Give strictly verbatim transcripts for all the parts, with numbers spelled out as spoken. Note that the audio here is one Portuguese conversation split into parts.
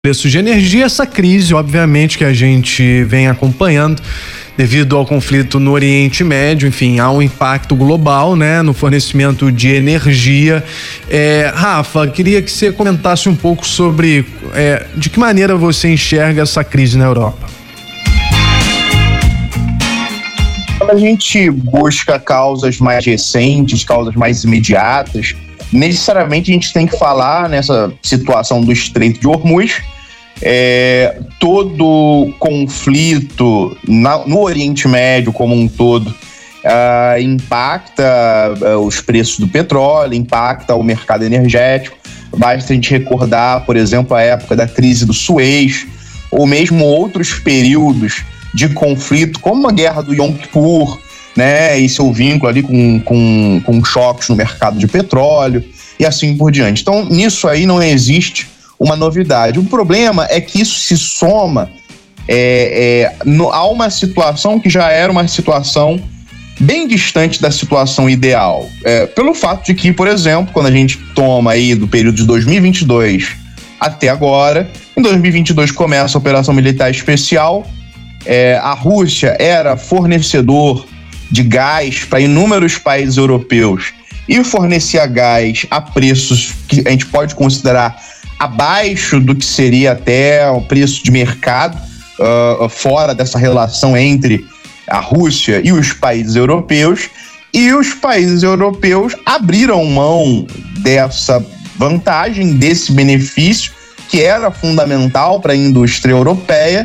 preços de energia, essa crise, obviamente, que a gente vem acompanhando devido ao conflito no Oriente Médio, enfim, há um impacto global, né, no fornecimento de energia. É, Rafa, queria que você comentasse um pouco sobre é, de que maneira você enxerga essa crise na Europa. Quando a gente busca causas mais recentes, causas mais imediatas, necessariamente a gente tem que falar nessa situação do Estreito de Hormuz. É, todo conflito na, no Oriente Médio como um todo uh, impacta uh, os preços do petróleo, impacta o mercado energético. Basta a gente recordar, por exemplo, a época da crise do Suez, ou mesmo outros períodos de conflito, como a guerra do Yom Kippur, né, e seu vínculo ali com, com, com choques no mercado de petróleo e assim por diante. Então, nisso aí não existe uma novidade. O problema é que isso se soma é, é, no, a uma situação que já era uma situação bem distante da situação ideal. É, pelo fato de que, por exemplo, quando a gente toma aí do período de dois mil e vinte e dois até agora, em dois mil e vinte e dois começa a Operação Militar Especial, é, a Rússia era fornecedor de gás para inúmeros países europeus e fornecia gás a preços que a gente pode considerar abaixo do que seria até o preço de mercado, uh, fora dessa relação entre a Rússia e os países europeus, e os países europeus abriram mão dessa vantagem, desse benefício, que era fundamental para a indústria europeia,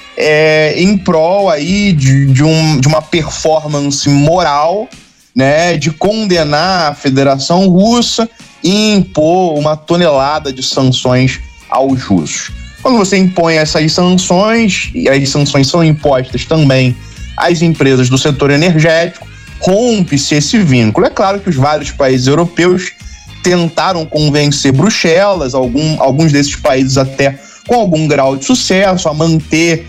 é, em prol aí de, de, um, de uma performance moral, né, de condenar a Federação Russa e impor uma tonelada de sanções aos russos. Quando você impõe essas sanções, e as sanções são impostas também às empresas do setor energético, rompe-se esse vínculo. É claro que os vários países europeus tentaram convencer Bruxelas, algum, alguns desses países até com algum grau de sucesso, a manter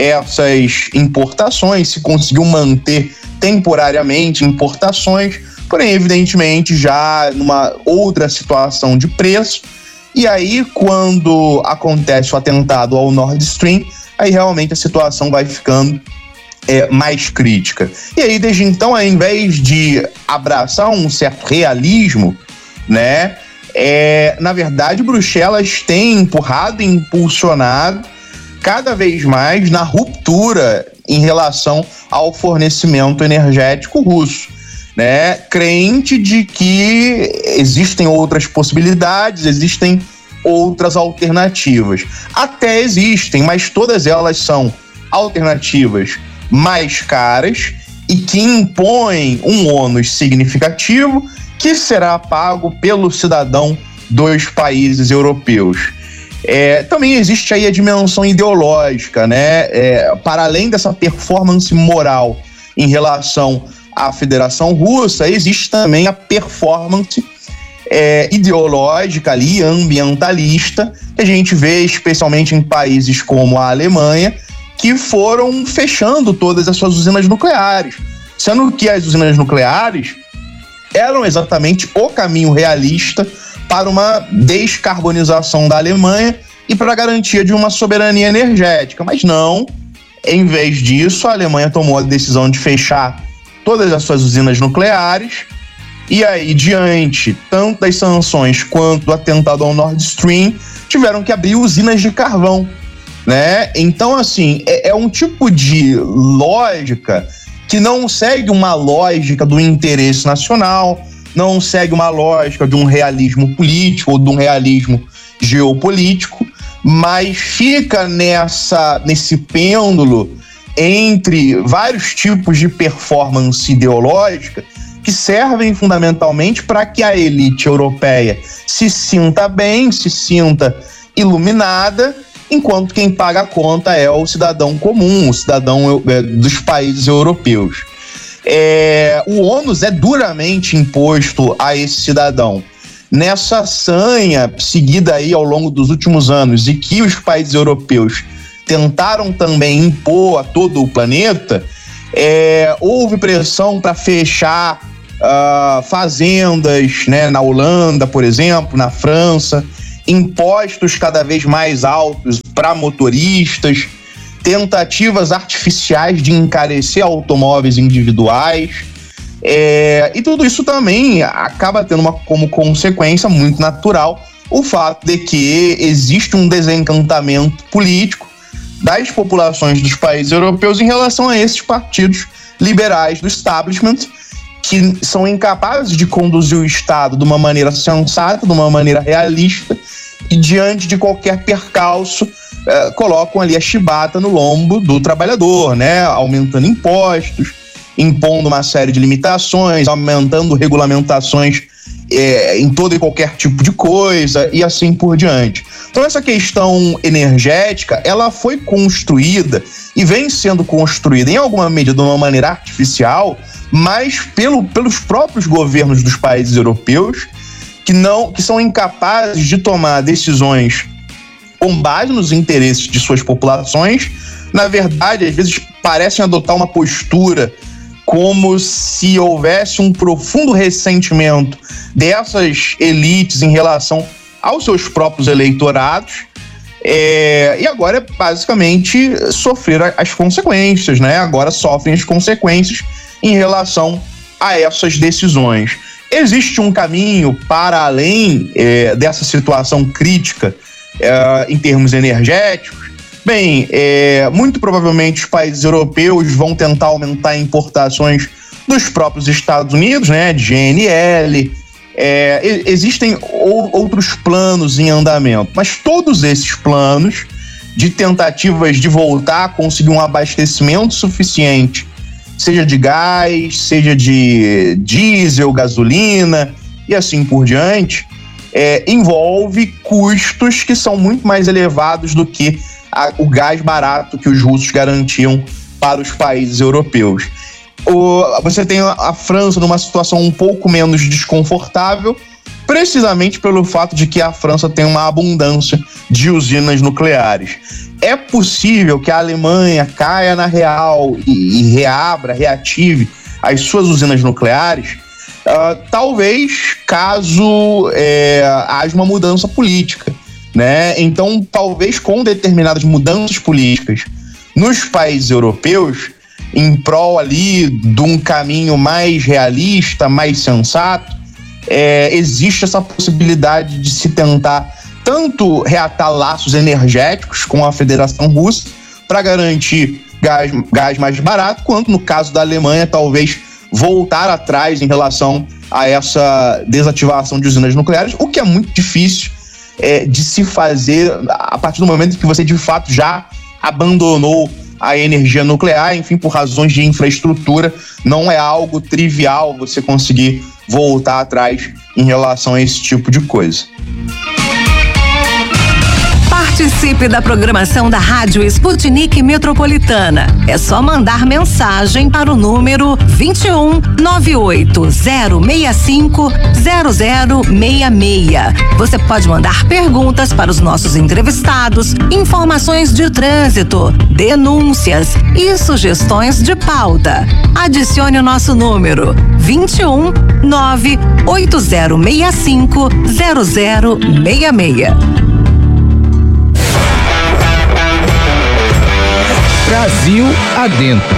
essas importações, se conseguiu manter temporariamente importações, porém, evidentemente, já numa outra situação de preço. E aí, quando acontece o atentado ao Nord Stream, aí realmente a situação vai ficando é, mais crítica. E aí, desde então, ao invés de abraçar um certo realismo, né, é, na verdade, Bruxelas tem empurrado e impulsionado cada vez mais na ruptura em relação ao fornecimento energético russo, né? Crente de que existem outras possibilidades, existem outras alternativas. Até existem, mas todas elas são alternativas mais caras e que impõem um ônus significativo que será pago pelo cidadão dos países europeus. É, também existe aí a dimensão ideológica, né? É, para além dessa performance moral em relação à Federação Russa, existe também a performance é, ideológica ali, ambientalista, que a gente vê especialmente em países como a Alemanha, que foram fechando todas as suas usinas nucleares, sendo que as usinas nucleares eram exatamente o caminho realista para uma descarbonização da Alemanha e para a garantia de uma soberania energética. Mas não, em vez disso, a Alemanha tomou a decisão de fechar todas as suas usinas nucleares e aí, diante tanto das sanções quanto do atentado ao Nord Stream, tiveram que abrir usinas de carvão, né? Então, assim, é, é um tipo de lógica que não segue uma lógica do interesse nacional, não segue uma lógica de um realismo político ou de um realismo geopolítico, mas fica nessa, nesse pêndulo entre vários tipos de performance ideológica que servem fundamentalmente para que a elite europeia se sinta bem, se sinta iluminada, enquanto quem paga a conta é o cidadão comum, o cidadão é, dos países europeus. É, o ônus é duramente imposto a esse cidadão. Nessa sanha seguida aí ao longo dos últimos anos e que os países europeus tentaram também impor a todo o planeta, é, houve pressão para fechar uh, fazendas, né, na Holanda, por exemplo, na França, impostos cada vez mais altos para motoristas, tentativas artificiais de encarecer automóveis individuais. É, e tudo isso também acaba tendo uma, como consequência muito natural o fato de que existe um desencantamento político das populações dos países europeus em relação a esses partidos liberais do establishment, que são incapazes de conduzir o Estado de uma maneira sensata, de uma maneira realista, e diante de qualquer percalço, eh, colocam ali a chibata no lombo do trabalhador, né? Aumentando impostos, impondo uma série de limitações, aumentando regulamentações eh, em todo e qualquer tipo de coisa, e assim por diante. Então essa questão energética, ela foi construída e vem sendo construída em alguma medida de uma maneira artificial, mas pelo, pelos próprios governos dos países europeus, que, não, que são incapazes de tomar decisões com base nos interesses de suas populações. Na verdade, às vezes parecem adotar uma postura como se houvesse um profundo ressentimento dessas elites em relação aos seus próprios eleitorados, é, e agora é basicamente sofrer as consequências, né? Agora sofrem as consequências em relação a essas decisões. Existe um caminho para além é, dessa situação crítica é, em termos energéticos? Bem, é, muito provavelmente os países europeus vão tentar aumentar importações dos próprios Estados Unidos, né, de G N L. É, existem ou, outros planos em andamento, mas todos esses planos de tentativas de voltar a conseguir um abastecimento suficiente, seja de gás, seja de diesel, gasolina e assim por diante, é, envolve custos que são muito mais elevados do que a, o gás barato que os russos garantiam para os países europeus. O, você tem a, a França numa situação um pouco menos desconfortável, precisamente pelo fato de que a França tem uma abundância de usinas nucleares. É possível que a Alemanha caia na real e, e reabra, reative as suas usinas nucleares, uh, talvez caso é, haja uma mudança política, né? Então, talvez com determinadas mudanças políticas nos países europeus, em prol ali de um caminho mais realista, mais sensato, é, existe essa possibilidade de se tentar tanto reatar laços energéticos com a Federação Russa para garantir gás, gás mais barato, quanto no caso da Alemanha, talvez voltar atrás em relação a essa desativação de usinas nucleares, o que é muito difícil é, de se fazer a partir do momento que você de fato já abandonou a energia nuclear, enfim, por razões de infraestrutura. Não é algo trivial você conseguir voltar atrás em relação a esse tipo de coisa. Participe da programação da Rádio Sputnik Metropolitana. É só mandar mensagem para o número vinte e um, nove oito zero seis cinco, zero zero seis seis. Você pode mandar perguntas para os nossos entrevistados, informações de trânsito, denúncias e sugestões de pauta. Adicione o nosso número vinte e um, nove oito zero seis cinco, zero zero seis seis. Brasil Adentro.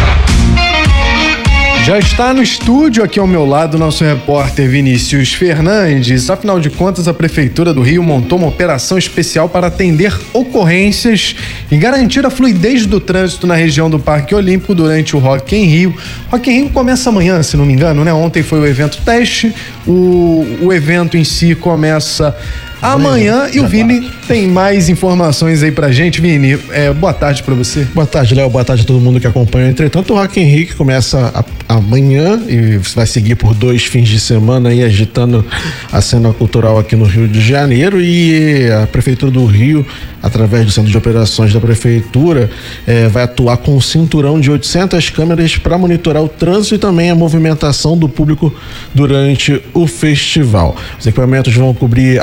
Já está no estúdio aqui ao meu lado o nosso repórter Vinícius Fernandes. Afinal de contas, a Prefeitura do Rio montou uma operação especial para atender ocorrências e garantir a fluidez do trânsito na região do Parque Olímpico durante o Rock in Rio. Rock in Rio começa amanhã, se não me engano, né? Ontem foi o evento teste, o, o evento em si começa amanhã e o Vini tem mais informações aí pra gente. Vini, é, boa tarde pra você. Boa tarde, Léo. Boa tarde a todo mundo que acompanha. Entretanto, o Rock in Rio que começa a, amanhã e vai seguir por dois fins de semana aí agitando a cena cultural aqui no Rio de Janeiro, e a Prefeitura do Rio, através do Centro de Operações da Prefeitura, é, vai atuar com um cinturão de oitocentas câmeras para monitorar o trânsito e também a movimentação do público durante o festival. Os equipamentos vão cobrir a Barra Olímpica,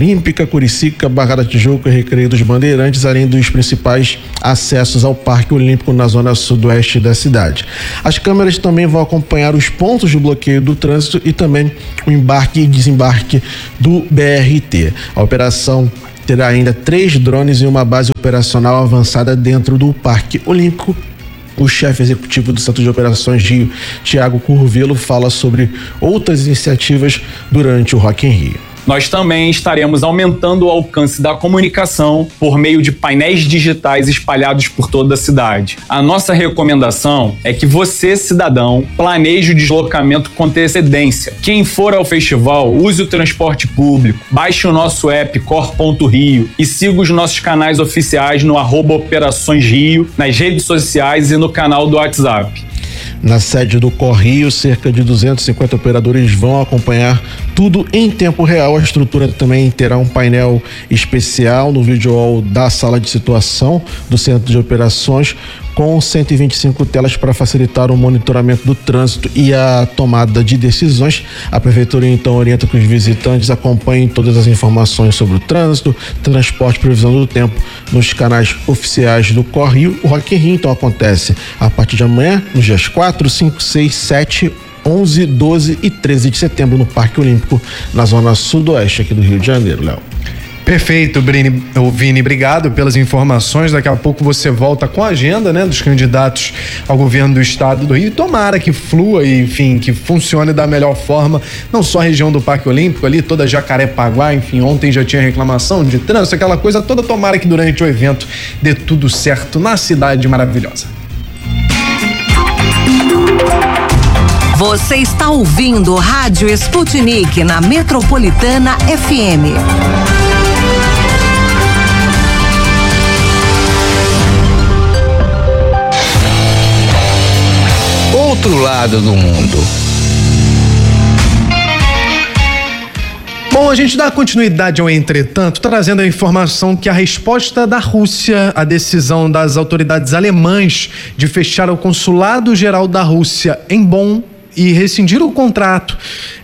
Olímpica, Curicica, Barra da Tijuca, Recreio dos Bandeirantes, além dos principais acessos ao Parque Olímpico na zona sudoeste da cidade. As câmeras também vão acompanhar os pontos de bloqueio do trânsito e também o embarque e desembarque do B R T. A operação terá ainda três drones e uma base operacional avançada dentro do Parque Olímpico. O chefe executivo do Centro de Operações Rio, Tiago Curvelo, fala sobre outras iniciativas durante o Rock in Rio. Nós também estaremos aumentando o alcance da comunicação por meio de painéis digitais espalhados por toda a cidade. A nossa recomendação é que você, cidadão, planeje o deslocamento com antecedência. Quem for ao festival, use o transporte público, baixe o nosso app Cor ponto Rio e siga os nossos canais oficiais no arroba Operações Rio, nas redes sociais e no canal do WhatsApp. Na sede do Correio, cerca de duzentos e cinquenta operadores vão acompanhar tudo em tempo real. A estrutura também terá um painel especial no vídeo wall da sala de situação do Centro de Operações, com cento e vinte e cinco telas para facilitar o monitoramento do trânsito e a tomada de decisões. A Prefeitura então orienta que os visitantes acompanhem todas as informações sobre o trânsito, transporte e previsão do tempo nos canais oficiais do Correio. O Rock in Rio então acontece a partir de amanhã, nos dias quatro, cinco, seis, sete, onze, doze e treze de setembro no Parque Olímpico, na zona sudoeste aqui do Rio de Janeiro, Léo. Perfeito, Brini, Vini, obrigado pelas informações. Daqui a pouco você volta com a agenda, né, dos candidatos ao governo do estado do Rio. Tomara que flua e, enfim, que funcione da melhor forma, não só a região do Parque Olímpico ali, toda Jacarepaguá, enfim, ontem já tinha reclamação de trânsito, aquela coisa toda. Tomara que durante o evento dê tudo certo na cidade maravilhosa. Você está ouvindo Rádio Sputnik na Metropolitana F M. Outro lado do mundo. Bom, a gente dá continuidade ao entretanto, trazendo a informação que a resposta da Rússia à decisão das autoridades alemãs de fechar o consulado-geral da Rússia em Bonn e rescindir o contrato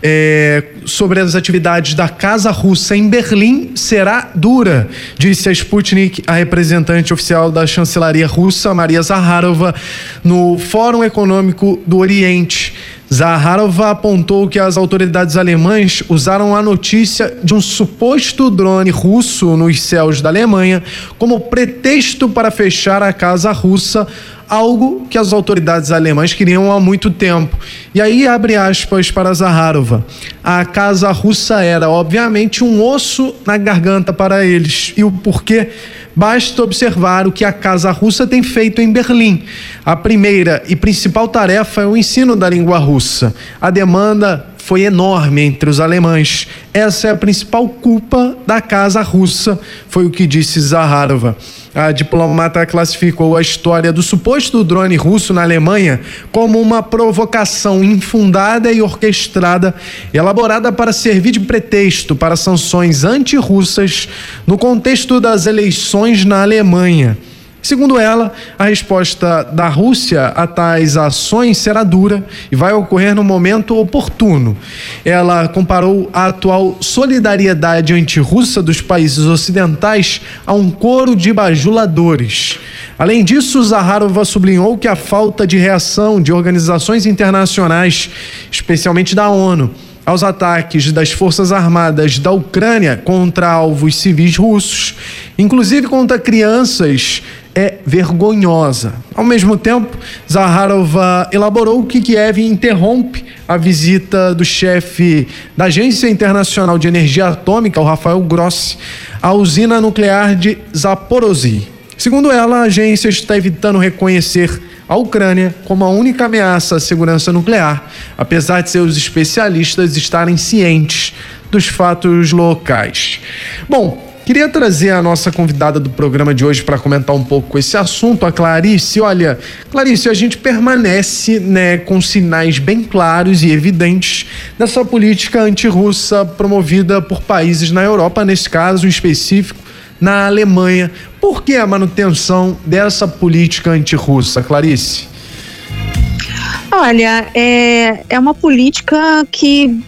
é, sobre as atividades da Casa Russa em Berlim será dura, disse a Sputnik, a representante oficial da chancelaria russa, Maria Zakharova, no Fórum Econômico do Oriente. Zakharova apontou que as autoridades alemãs usaram a notícia de um suposto drone russo nos céus da Alemanha como pretexto para fechar a Casa Russa, algo que as autoridades alemãs queriam há muito tempo. E aí, abre aspas para Zakharova, a Casa Russa era, obviamente, um osso na garganta para eles. E o porquê? Basta observar o que a Casa Russa tem feito em Berlim. A primeira e principal tarefa é o ensino da língua russa. A demanda foi enorme entre os alemães. Essa é a principal culpa da Casa Russa, foi o que disse Zakharova. A diplomata classificou a história do suposto drone russo na Alemanha como uma provocação infundada e orquestrada, elaborada para servir de pretexto para sanções antirrussas no contexto das eleições na Alemanha. Segundo ela, a resposta da Rússia a tais ações será dura e vai ocorrer no momento oportuno. Ela comparou a atual solidariedade antirrussa dos países ocidentais a um coro de bajuladores. Além disso, Zakharova sublinhou que a falta de reação de organizações internacionais, especialmente da ONU, aos ataques das Forças Armadas da Ucrânia contra alvos civis russos, inclusive contra crianças, é vergonhosa. Ao mesmo tempo, Zakharova elaborou que Kiev interrompe a visita do chefe da Agência Internacional de Energia Atômica, o Rafael Grossi, à usina nuclear de Zaporozhye. Segundo ela, a agência está evitando reconhecer a Ucrânia como a única ameaça à segurança nuclear, apesar de seus especialistas estarem cientes dos fatos locais. Bom, queria trazer a nossa convidada do programa de hoje para comentar um pouco esse assunto, a Clarice. Olha, Clarice, a gente permanece, né, com sinais bem claros e evidentes dessa política antirrussa promovida por países na Europa, nesse caso em específico, na Alemanha. Por que a manutenção dessa política antirrussa, Clarice? Olha, é, é uma política que,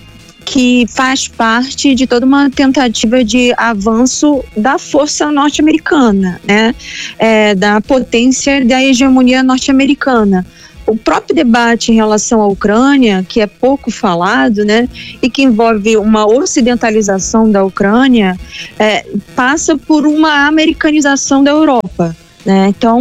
que faz parte de toda uma tentativa de avanço da força norte-americana, né? É, da potência da hegemonia norte-americana. O próprio debate em relação à Ucrânia, que é pouco falado, né, e que envolve uma ocidentalização da Ucrânia, é, passa por uma americanização da Europa, né? Então,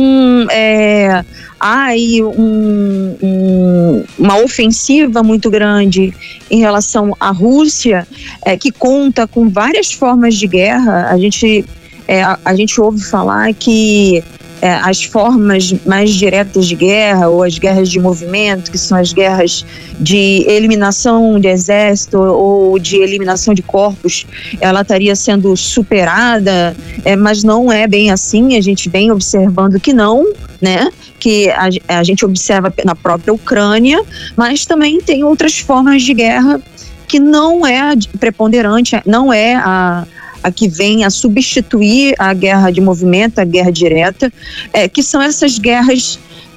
é, há aí um, um, uma ofensiva muito grande em relação à Rússia, é, que conta com várias formas de guerra. A gente, é, a, a gente ouve falar que É, as formas mais diretas de guerra, ou as guerras de movimento, que são as guerras de eliminação de exército ou de eliminação de corpos, ela estaria sendo superada, é, mas não é bem assim. A gente vem observando que não, né? Que a, a gente observa na própria Ucrânia, mas também tem outras formas de guerra que não é preponderante, não é a a que vem a substituir a guerra de movimento, a guerra direta, é, que são essas guerras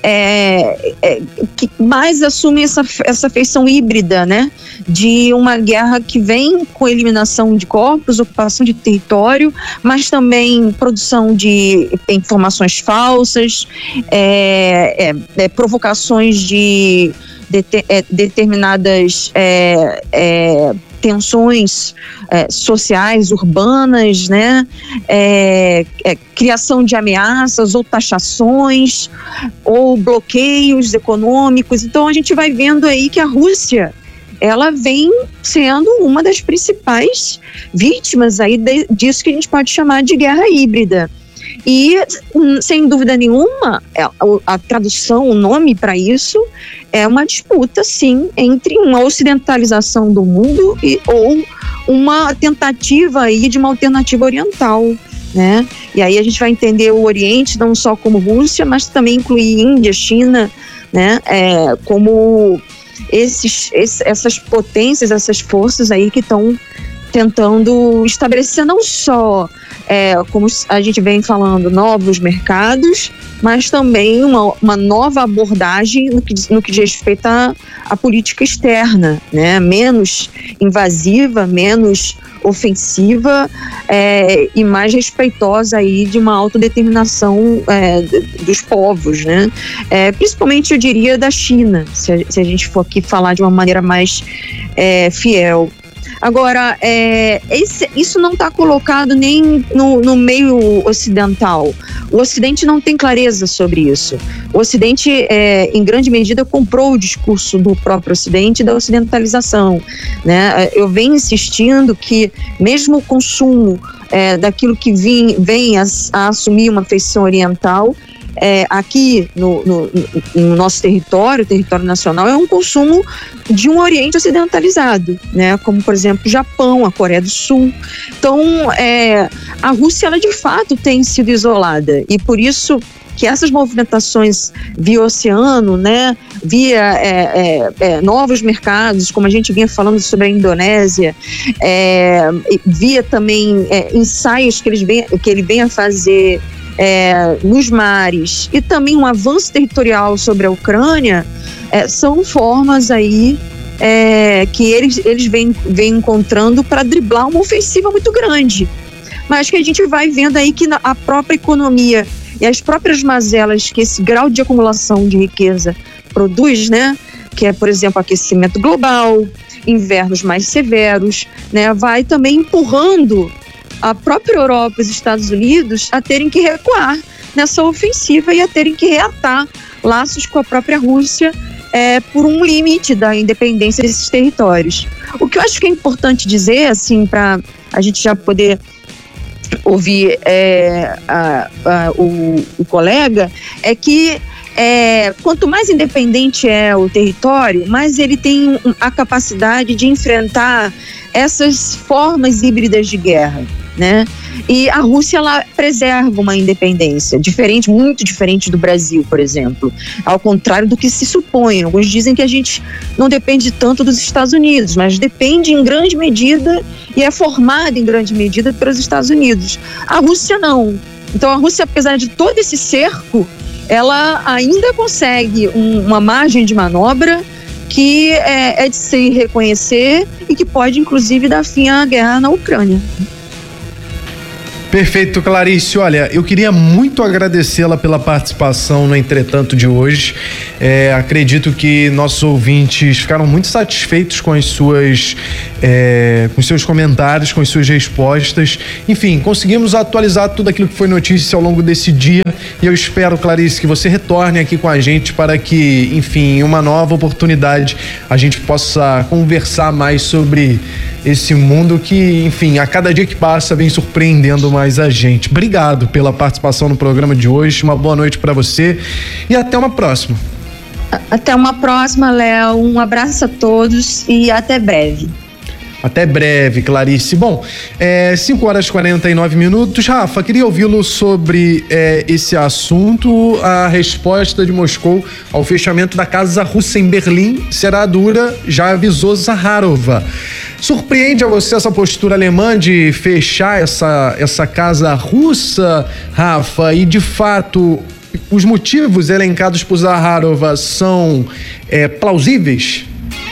é, é, que mais assumem essa, essa feição híbrida, né? De uma guerra que vem com eliminação de corpos, ocupação de território, mas também produção de informações falsas, é, é, é, provocações de, de, de é, determinadas é, é, tensões é, sociais, urbanas, né? É, é, criação de ameaças ou taxações ou bloqueios econômicos. Então a gente vai vendo aí que a Rússia, ela vem sendo uma das principais vítimas aí de, disso que a gente pode chamar de guerra híbrida. E, sem dúvida nenhuma, a, a tradução, o nome para isso é uma disputa, sim, entre uma ocidentalização do mundo e, ou uma tentativa aí de uma alternativa oriental, né? E aí a gente vai entender o Oriente não só como Rússia, mas também incluir Índia, China, né? É, como esses, esses, essas potências, essas forças aí que estão tentando estabelecer não só, é, como a gente vem falando, novos mercados, mas também uma, uma nova abordagem no que, no que diz respeito à, à política externa, né? Menos invasiva, menos ofensiva é, e mais respeitosa aí de uma autodeterminação é, dos povos, né? É, principalmente, eu diria, da China, se a, se a gente for aqui falar de uma maneira mais é, fiel. Agora, é, esse, isso não está colocado nem no, no meio ocidental. O Ocidente não tem clareza sobre isso. O Ocidente, é, em grande medida, comprou o discurso do próprio Ocidente da ocidentalização, né? Eu venho insistindo que, mesmo o consumo é, daquilo que vem, vem a, a assumir uma feição oriental, É, aqui no, no, no nosso território, território nacional, é um consumo de um Oriente ocidentalizado, né? Como, por exemplo, o Japão, a Coreia do Sul. Então, é, a Rússia, ela de fato tem sido isolada, e por isso que essas movimentações via oceano, né, via é, é, é, novos mercados, como a gente vinha falando sobre a Indonésia, é, via também é, ensaios que, eles vem, que ele vem a fazer É, nos mares, e também um avanço territorial sobre a Ucrânia, é, são formas aí é, que eles, eles vêm, vêm encontrando para driblar uma ofensiva muito grande, mas que a gente vai vendo aí que a própria economia e as próprias mazelas que esse grau de acumulação de riqueza produz, né, que é, por exemplo, aquecimento global, invernos mais severos, né, vai também empurrando a própria Europa e os Estados Unidos a terem que recuar nessa ofensiva e a terem que reatar laços com a própria Rússia é, por um limite da independência desses territórios. O que eu acho que é importante dizer, assim, para a gente já poder ouvir é, a, a, o, o colega, é que é, quanto mais independente é o território, mais ele tem a capacidade de enfrentar essas formas híbridas de guerra, né? E a Rússia, ela preserva uma independência diferente, muito diferente do Brasil, por exemplo, ao contrário do que se supõe. Alguns dizem que a gente não depende tanto dos Estados Unidos, mas depende em grande medida e é formada em grande medida pelos Estados Unidos. A Rússia não. Então a Rússia, apesar de todo esse cerco, ela ainda consegue um, uma margem de manobra que é, é de se reconhecer e que pode, inclusive, dar fim à guerra na Ucrânia. Perfeito, Clarice. Olha, eu queria muito agradecê-la pela participação no Entretanto de hoje. É, acredito que nossos ouvintes ficaram muito satisfeitos com as suas, é, com os seus comentários, com as suas respostas. Enfim, conseguimos atualizar tudo aquilo que foi notícia ao longo desse dia e eu espero, Clarice, que você retorne aqui com a gente para que, enfim, em uma nova oportunidade a gente possa conversar mais sobre esse mundo que, enfim, a cada dia que passa vem surpreendendo mais a gente. Obrigado pela participação no programa de hoje, uma boa noite para você e até uma próxima. Até uma próxima, Léo, um abraço a todos e até breve. Até breve, Clarice. Bom, é cinco horas e quarenta e nove minutos. Rafa, queria ouvi-lo sobre é, esse assunto. A resposta de Moscou ao fechamento da casa russa em Berlim será dura, já avisou Zaharova. Surpreende a você essa postura alemã de fechar essa, essa casa russa, Rafa? E, de fato, os motivos elencados por Zaharova são é, plausíveis?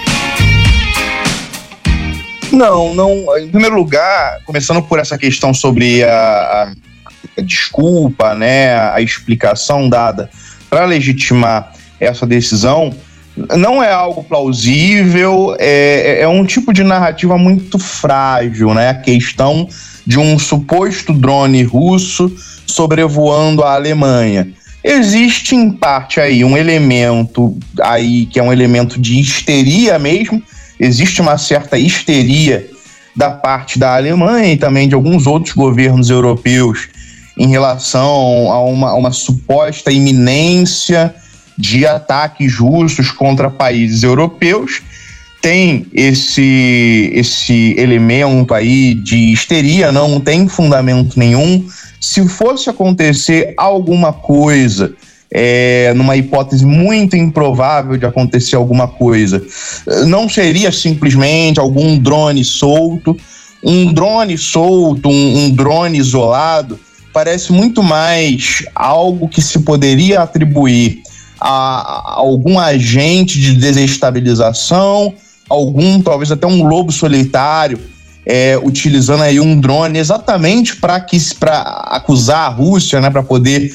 Não, não. Em primeiro lugar, começando por essa questão sobre a, a desculpa, né, a explicação dada para legitimar essa decisão, não é algo plausível, é, é um tipo de narrativa muito frágil, né? A questão de um suposto drone russo sobrevoando a Alemanha. Existe, em parte, aí um elemento aí que é um elemento de histeria mesmo. Existe uma certa histeria da parte da Alemanha e também de alguns outros governos europeus em relação a uma, a uma suposta iminência de ataques russos contra países europeus. Tem esse, esse elemento aí de histeria, não tem fundamento nenhum. Se fosse acontecer alguma coisa, É, numa hipótese muito improvável de acontecer alguma coisa, não seria simplesmente algum drone solto. Um drone solto, um, um drone isolado, parece muito mais algo que se poderia atribuir a, a algum agente de desestabilização, algum, talvez até um lobo solitário, é, utilizando aí um drone exatamente para que para acusar a Rússia, né, para poder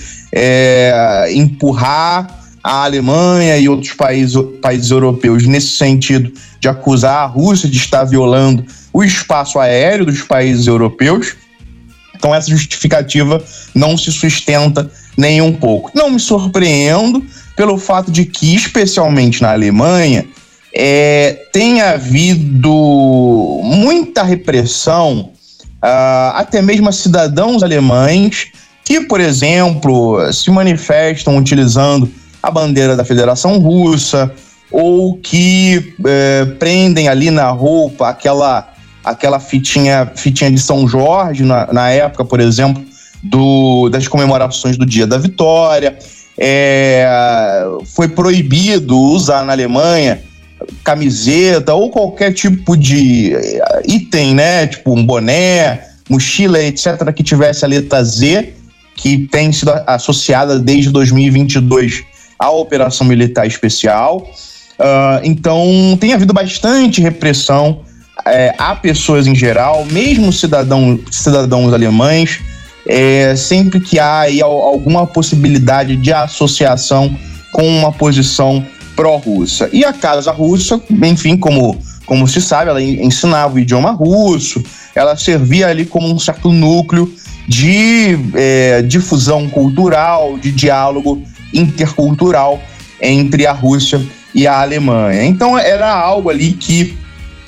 É, empurrar a Alemanha e outros países, países europeus nesse sentido de acusar a Rússia de estar violando o espaço aéreo dos países europeus. Então essa justificativa não se sustenta nem um pouco. Não me surpreendo pelo fato de que, especialmente na Alemanha, é, tem havido muita repressão, uh, até mesmo a cidadãos alemães que, por exemplo, se manifestam utilizando a bandeira da Federação Russa ou que é, prendem ali na roupa aquela, aquela fitinha, fitinha de São Jorge, na, na época, por exemplo, do, das comemorações do Dia da Vitória. É, foi proibido usar na Alemanha camiseta ou qualquer tipo de item, né, tipo um boné, mochila, etcétera, que tivesse a letra Z, que tem sido associada desde dois mil e vinte e dois à Operação Militar Especial. Uh, então, tem havido bastante repressão é, a pessoas em geral, mesmo cidadão, cidadãos alemães, é, sempre que há aí alguma possibilidade de associação com uma posição pró-russa. E a Casa Russa, enfim, como, como se sabe, ela ensinava o idioma russo, ela servia ali como um certo núcleo de é, difusão cultural, de diálogo intercultural entre a Rússia e a Alemanha. Então era algo ali que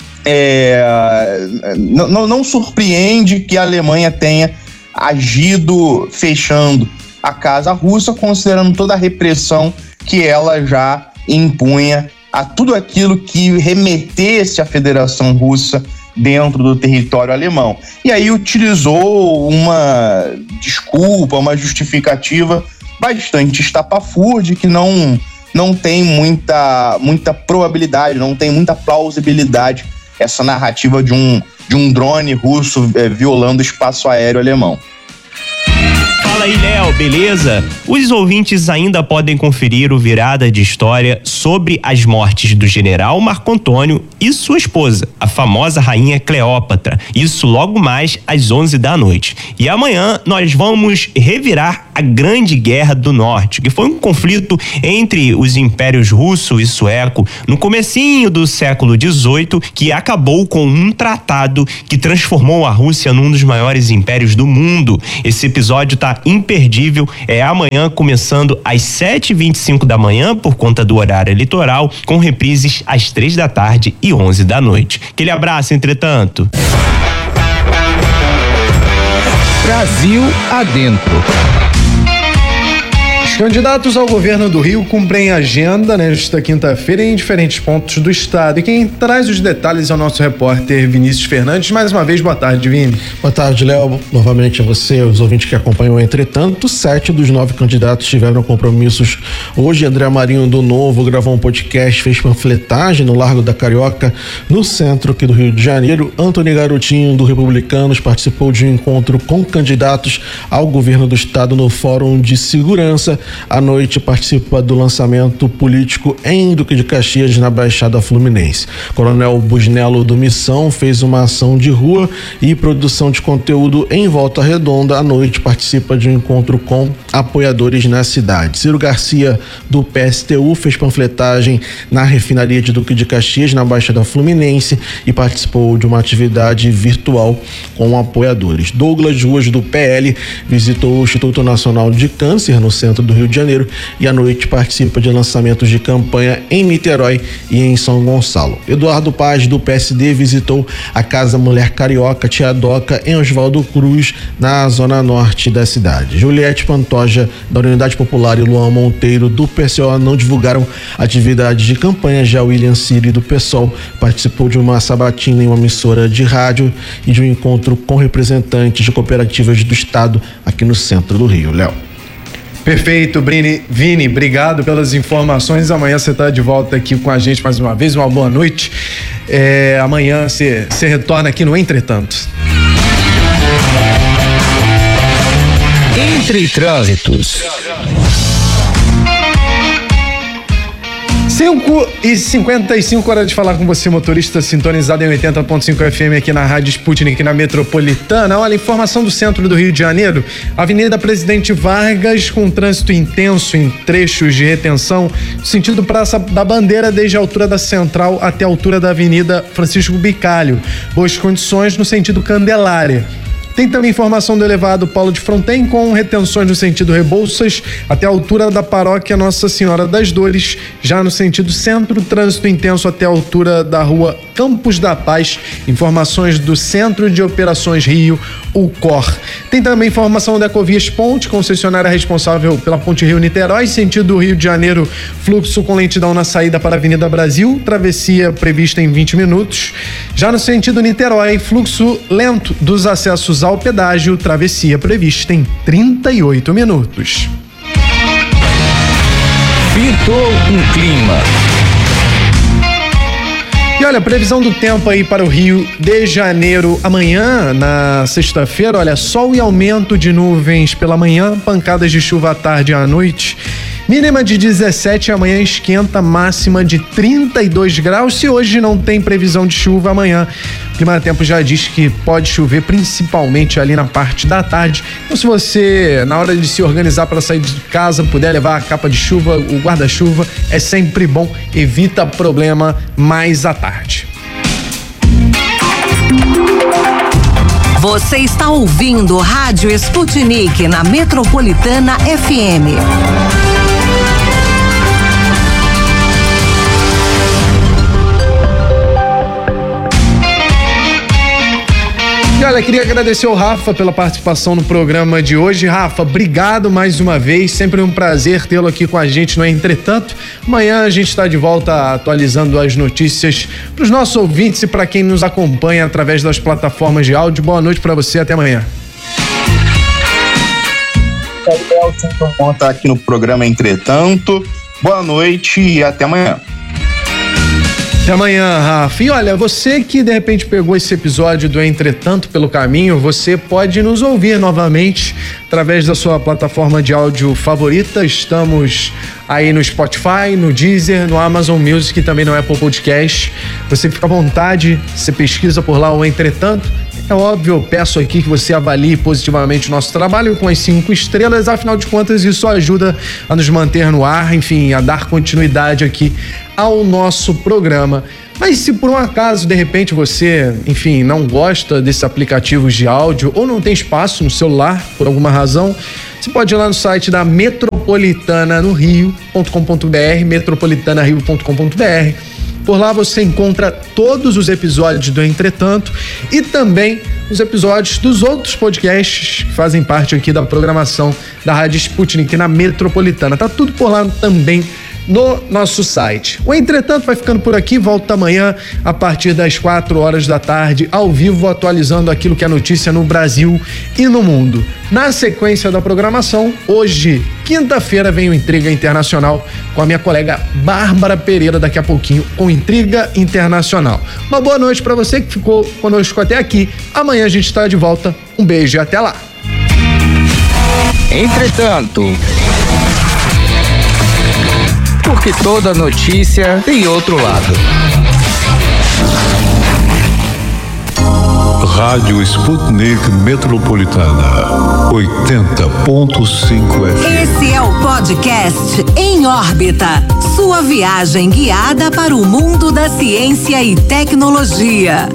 é, não, não surpreende que a Alemanha tenha agido fechando a Casa Russa, considerando toda a repressão que ela já impunha a tudo aquilo que remetesse à Federação Russa dentro do território alemão. E aí utilizou uma desculpa, uma justificativa bastante estapafúrdia, que não, não tem muita, muita probabilidade, não tem muita plausibilidade essa narrativa de um, de um drone russo é, violando o espaço aéreo alemão. Fala aí, Léo, beleza? Os ouvintes ainda podem conferir o Virada de História sobre as mortes do general Marco Antônio e sua esposa, a famosa rainha Cleópatra. Isso logo mais às onze da noite. E amanhã nós vamos revirar a Grande Guerra do Norte, que foi um conflito entre os impérios russo e sueco no comecinho do século dezoito, que acabou com um tratado que transformou a Rússia num dos maiores impérios do mundo. Esse episódio tá imperdível, é amanhã começando às sete e vinte e cinco da manhã por conta do horário eleitoral, com reprises às três da tarde e onze da noite. Aquele abraço, entretanto. Brasil adentro. Os candidatos ao governo do Rio cumprem agenda nesta quinta-feira em diferentes pontos do estado. E quem traz os detalhes é o nosso repórter Vinícius Fernandes. Mais uma vez, boa tarde, Vini. Boa tarde, Léo. Novamente a você, os ouvintes que acompanham. Entretanto, sete dos nove candidatos tiveram compromissos hoje. André Marinho, do Novo, gravou um podcast, fez panfletagem no Largo da Carioca, no centro aqui do Rio de Janeiro. Antony Garotinho, do Republicanos, participou de um encontro com candidatos ao governo do estado no Fórum de Segurança. À noite participa do lançamento político em Duque de Caxias, na Baixada Fluminense. Coronel Busnello, do Missão, fez uma ação de rua e produção de conteúdo em Volta Redonda. À noite participa de um encontro com apoiadores na cidade. Ciro Garcia, do P S T U, fez panfletagem na refinaria de Duque de Caxias, na Baixada Fluminense, e participou de uma atividade virtual com apoiadores. Douglas Ruas, do P L, visitou o Instituto Nacional de Câncer, no centro do Rio de Janeiro, e à noite participa de lançamentos de campanha em Niterói e em São Gonçalo. Eduardo Paz, do P S D, visitou a Casa Mulher Carioca Tia Doca, em Oswaldo Cruz, na zona norte da cidade. Juliette Pantoja, da Unidade Popular, e Luan Monteiro, do P C O, não divulgaram atividades de campanha. Já William Siri, do PSOL, participou de uma sabatina em uma emissora de rádio e de um encontro com representantes de cooperativas do estado aqui no centro do Rio. Léo. Perfeito, Brini. Vini, obrigado pelas informações. Amanhã você está de volta aqui com a gente mais uma vez. Uma boa noite. É, amanhã você, você retorna aqui no Entretanto. Entre Trânsitos. cinco e cinquenta e cinco, hora de falar com você, motorista sintonizado em oitenta ponto cinco F M aqui na Rádio Sputnik, na Metropolitana. Olha, informação do centro do Rio de Janeiro. Avenida Presidente Vargas, com trânsito intenso em trechos de retenção, sentido Praça da Bandeira, desde a altura da Central até a altura da Avenida Francisco Bicalho. Boas condições no sentido Candelária. Tem também informação do elevado Paulo de Fronten, com retenções no sentido Rebouças até a altura da paróquia Nossa Senhora das Dores. Já no sentido centro, trânsito intenso até a altura da rua Campos da Paz. Informações do Centro de Operações Rio, o C O R. Tem também informação da Ecovias Ponte, concessionária responsável pela Ponte Rio-Niterói, sentido Rio de Janeiro, fluxo com lentidão na saída para a Avenida Brasil, travessia prevista em vinte minutos. Já no sentido Niterói, fluxo lento dos acessos ao pedágio, travessia prevista em trinta e oito minutos. Pintou um clima. E olha, previsão do tempo aí para o Rio de Janeiro amanhã, na sexta-feira. Olha, sol e aumento de nuvens pela manhã, pancadas de chuva à tarde e à noite. Mínima de dezessete, amanhã esquenta, máxima de trinta e dois graus. Se hoje não tem previsão de chuva, amanhã o Clima Tempo já diz que pode chover principalmente ali na parte da tarde. Então, se você, na hora de se organizar para sair de casa, puder levar a capa de chuva, o guarda-chuva, é sempre bom, evita problema mais à tarde. Você está ouvindo Rádio Sputnik na Metropolitana F M. E olha, queria agradecer ao Rafa pela participação no programa de hoje. Rafa, obrigado mais uma vez, sempre um prazer tê-lo aqui com a gente no Entretanto. Amanhã a gente está de volta atualizando as notícias para os nossos ouvintes e para quem nos acompanha através das plataformas de áudio. Boa noite para você, até amanhã. É sempre bom estar aqui no programa Entretanto. Boa noite e até amanhã. Até amanhã, Rafa. E olha, você que de repente pegou esse episódio do Entretanto pelo caminho, você pode nos ouvir novamente através da sua plataforma de áudio favorita. Estamos aí no Spotify, no Deezer, no Amazon Music e também no Apple Podcast. Você fica à vontade, você pesquisa por lá o Entretanto. É óbvio, eu peço aqui que você avalie positivamente o nosso trabalho com as cinco estrelas, afinal de contas isso ajuda a nos manter no ar, enfim, a dar continuidade aqui ao nosso programa. Mas se por um acaso, de repente, você, enfim, não gosta desses aplicativos de áudio ou não tem espaço no celular, por alguma razão, você pode ir lá no site da metropolitana no rio ponto com ponto br, metropolitana rio ponto com ponto br. Por lá você encontra todos os episódios do Entretanto e também os episódios dos outros podcasts que fazem parte aqui da programação da Rádio Sputnik na Metropolitana. Tá tudo por lá também no nosso site. O Entretanto vai ficando por aqui, volta amanhã a partir das quatro horas da tarde, ao vivo, atualizando aquilo que é notícia no Brasil e no mundo. Na sequência da programação, hoje, quinta-feira, vem o Intriga Internacional com a minha colega Bárbara Pereira, daqui a pouquinho, com Intriga Internacional. Uma boa noite para você que ficou conosco até aqui. Amanhã a gente está de volta. Um beijo e até lá. Entretanto, porque toda notícia tem outro lado. Rádio Sputnik Metropolitana, oitenta ponto cinco F M. Esse é o podcast Em Órbita, sua viagem guiada para o mundo da ciência e tecnologia.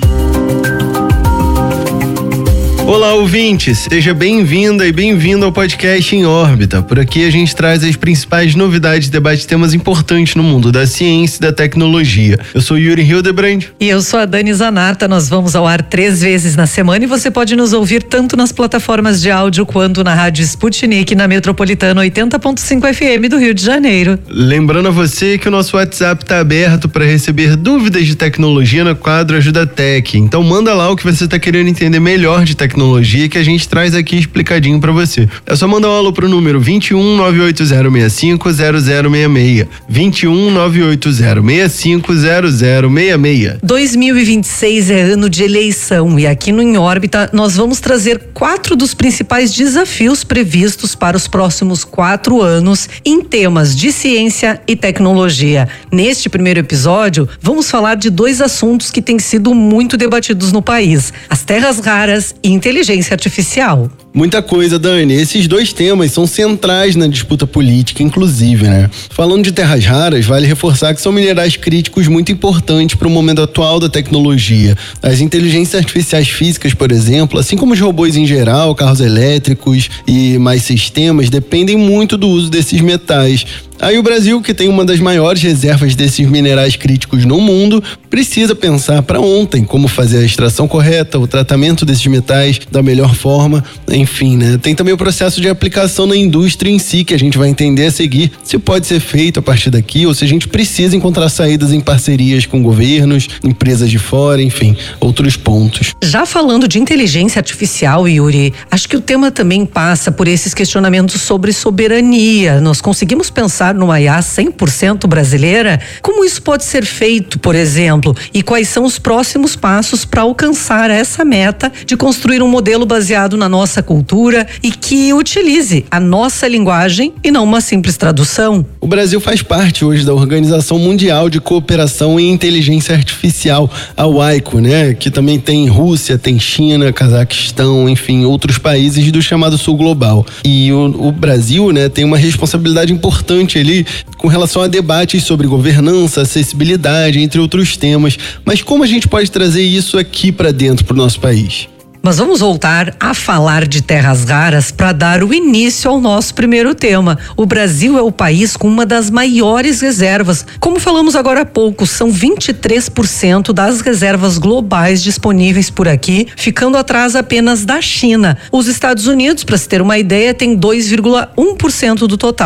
Olá, ouvintes! Seja bem-vinda e bem-vindo ao podcast Em Órbita. Por aqui a gente traz as principais novidades e debate temas importantes no mundo da ciência e da tecnologia. Eu sou Yuri Hildebrand. E eu sou a Dani Zanata. Nós vamos ao ar três vezes na semana e você pode nos ouvir tanto nas plataformas de áudio quanto na Rádio Sputnik, na Metropolitana oitenta ponto cinco F M do Rio de Janeiro. Lembrando a você que o nosso WhatsApp está aberto para receber dúvidas de tecnologia no quadro Ajuda Tech. Então manda lá o que você está querendo entender melhor de tecnologia que a gente traz aqui explicadinho pra você. É só mandar um alô pro número vinte e um, nove oito zero seis cinco, zero zero seis seis. vinte e um, nove oito zero seis cinco, zero zero seis seis. dois mil e vinte e seis é ano de eleição e aqui no Em Órbita nós vamos trazer quatro dos principais desafios previstos para os próximos quatro anos em temas de ciência e tecnologia. Neste primeiro episódio, vamos falar de dois assuntos que têm sido muito debatidos no país: as terras raras e inteligência artificial. Muita coisa, Dani. Esses dois temas são centrais na disputa política, inclusive, né? Falando de terras raras, vale reforçar que são minerais críticos muito importantes para o momento atual da tecnologia. As inteligências artificiais físicas, por exemplo, assim como os robôs em geral, carros elétricos e mais sistemas, dependem muito do uso desses metais. Aí o Brasil, que tem uma das maiores reservas desses minerais críticos no mundo, precisa pensar para ontem como fazer a extração correta, o tratamento desses metais da melhor forma, enfim, né? Tem também o processo de aplicação na indústria em si, que a gente vai entender a seguir se pode ser feito a partir daqui ou se a gente precisa encontrar saídas em parcerias com governos, empresas de fora, enfim, outros pontos. Já falando de inteligência artificial, Yuri, acho que o tema também passa por esses questionamentos sobre soberania. Nós conseguimos pensar numa I A cem por cento brasileira? Como isso pode ser feito, por exemplo? E quais são os próximos passos para alcançar essa meta de construir um modelo baseado na nossa cultura e que utilize a nossa linguagem e não uma simples tradução? O Brasil faz parte hoje da Organização Mundial de Cooperação em Inteligência Artificial, a WAICO, né? Que também tem Rússia, tem China, Cazaquistão, enfim, outros países do chamado Sul Global. E o, o Brasil, né, tem uma responsabilidade importante ali com relação a debates sobre governança, acessibilidade, entre outros temas. Mas como a gente pode trazer isso aqui para dentro, para o nosso país? Mas vamos voltar a falar de terras raras para dar o início ao nosso primeiro tema. O Brasil é o país com uma das maiores reservas. Como falamos agora há pouco, são vinte e três por cento das reservas globais disponíveis por aqui, ficando atrás apenas da China. Os Estados Unidos, para se ter uma ideia, tem dois vírgula um por cento do total.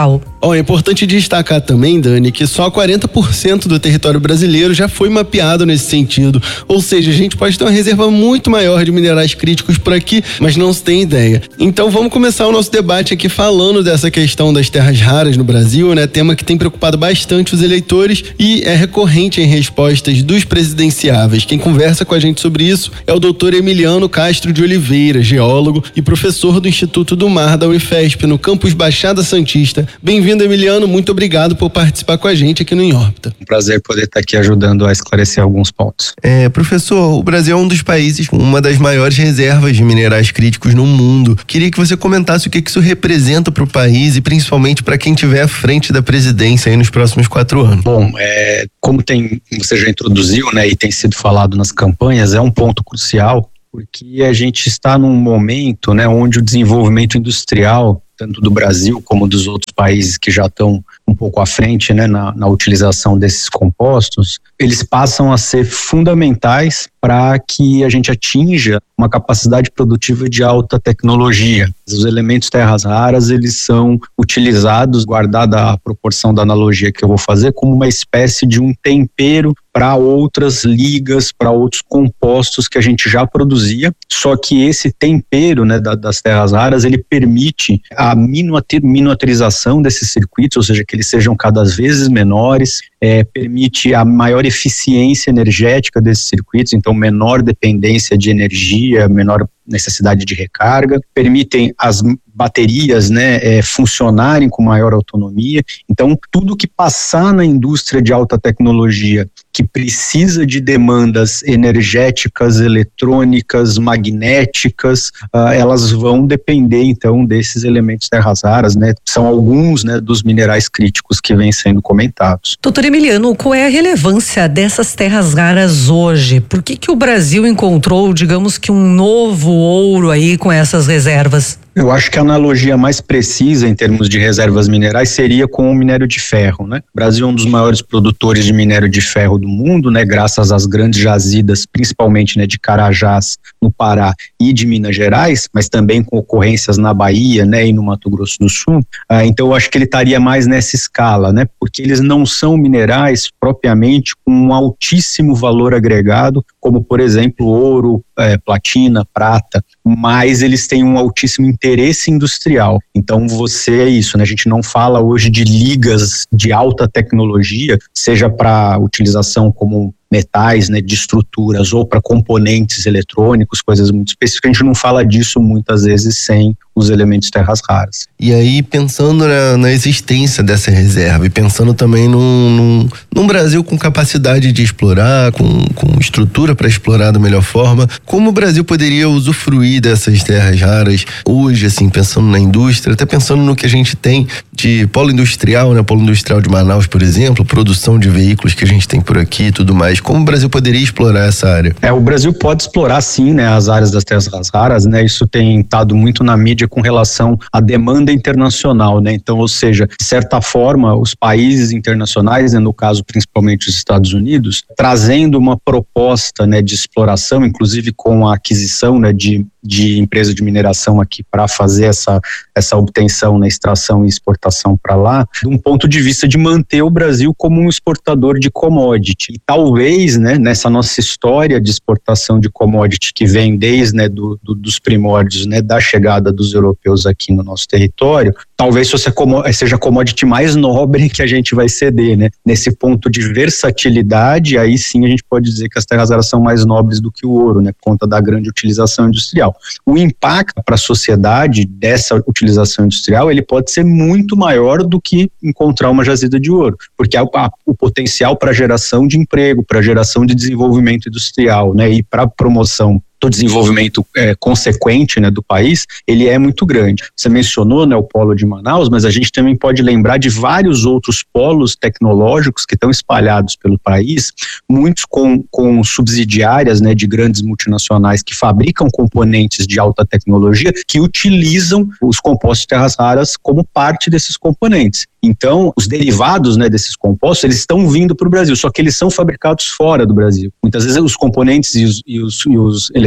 Ó, é importante destacar também, Dani, que só quarenta por cento do território brasileiro já foi mapeado nesse sentido. Ou seja, a gente pode ter uma reserva muito maior de minerais críticos por aqui, mas não se tem ideia. Então vamos começar o nosso debate aqui falando dessa questão das terras raras no Brasil, né? Tema que tem preocupado bastante os eleitores e é recorrente em respostas dos presidenciáveis. Quem conversa com a gente sobre isso é o doutor Emiliano Castro de Oliveira, geólogo e professor do Instituto do Mar da Unifesp, no campus Baixada Santista. Bem-vindo, Emiliano, muito obrigado por participar com a gente aqui no Em Órbita. Um prazer poder estar aqui ajudando a esclarecer alguns pontos. É, professor, o Brasil é um dos países com uma das maiores reservas de minerais críticos no mundo. Queria que você comentasse o que isso representa para o país e principalmente para quem estiver à frente da presidência aí nos próximos quatro anos. Bom, é, como tem, você já introduziu, né, e tem sido falado nas campanhas, é um ponto crucial, porque a gente está num momento, né, onde o desenvolvimento industrial, tanto do Brasil como dos outros países que já estão um pouco à frente, né, na, na utilização desses compostos, eles passam a ser fundamentais para que a gente atinja uma capacidade produtiva de alta tecnologia. Os elementos terras raras, eles são utilizados, guardada a proporção da analogia que eu vou fazer, como uma espécie de um tempero para outras ligas, para outros compostos que a gente já produzia, só que esse tempero, né, da, das terras raras, ele permite a miniaturização desses circuitos, ou seja, que eles sejam cada vez menores, é, permite a maior eficiência energética desses circuitos, então menor dependência de energia, menor necessidade de recarga, permitem as baterias, né, é, funcionarem com maior autonomia. Então, tudo que passar na indústria de alta tecnologia, que precisa de demandas energéticas, eletrônicas, magnéticas, uh, elas vão depender, então, desses elementos terras raras, né? São alguns, né, dos minerais críticos que vêm sendo comentados. Doutor Emiliano, qual é a relevância dessas terras raras hoje? Por que que o Brasil encontrou, digamos que um novo ouro aí com essas reservas? Eu acho que a analogia mais precisa em termos de reservas minerais seria com o minério de ferro, né? O Brasil é um dos maiores produtores de minério de ferro do mundo, né? Graças às grandes jazidas, principalmente, né, de Carajás, no Pará e de Minas Gerais, mas também com ocorrências na Bahia, né, e no Mato Grosso do Sul. Ah, então eu acho que ele estaria mais nessa escala, né? Porque eles não são minerais propriamente com um altíssimo valor agregado, como por exemplo ouro, é, platina, prata, mas eles têm um altíssimo interesse industrial. Então você é isso, né? A gente não fala hoje de ligas de alta tecnologia, seja para utilização como metais, né, de estruturas ou para componentes eletrônicos, coisas muito específicas. A gente não fala disso muitas vezes sem os elementos terras raras. E aí, pensando na, na existência dessa reserva e pensando também num, num, num Brasil com capacidade de explorar, com, com estrutura para explorar da melhor forma, como o Brasil poderia usufruir dessas terras raras hoje, assim, pensando na indústria, até pensando no que a gente tem de polo industrial, né, polo industrial de Manaus, por exemplo, produção de veículos que a gente tem por aqui e tudo mais. Como o Brasil poderia explorar essa área? É, o Brasil pode explorar sim, né, as áreas das terras raras, né, isso tem estado muito na mídia com relação à demanda internacional, né, então, ou seja, de certa forma, os países internacionais, né, no caso principalmente os Estados Unidos, trazendo uma proposta, né, de exploração, inclusive com a aquisição, né, de de empresa de mineração aqui para fazer essa, essa obtenção, né, extração e exportação para lá, de um ponto de vista de manter o Brasil como um exportador de commodity. E talvez, né, nessa nossa história de exportação de commodity que vem desde, né, do, do, dos primórdios, né, da chegada dos europeus aqui no nosso território, talvez seja a commodity mais nobre que a gente vai ceder, né? Nesse ponto de versatilidade, aí sim a gente pode dizer que as terras raras são mais nobres do que o ouro, né, por conta da grande utilização industrial. O impacto para a sociedade dessa utilização industrial, ele pode ser muito maior do que encontrar uma jazida de ouro, porque a, a, o potencial para geração de emprego, para geração de desenvolvimento industrial, né, e para promoção do desenvolvimento é, consequente, né, do país, ele é muito grande. Você mencionou, né, o polo de Manaus, mas a gente também pode lembrar de vários outros polos tecnológicos que estão espalhados pelo país, muitos com, com subsidiárias, né, de grandes multinacionais que fabricam componentes de alta tecnologia que utilizam os compostos de terras raras como parte desses componentes. Então, os derivados, né, desses compostos, eles estão vindo para o Brasil, só que eles são fabricados fora do Brasil. Muitas vezes os componentes e os, e os, e os eletrônicos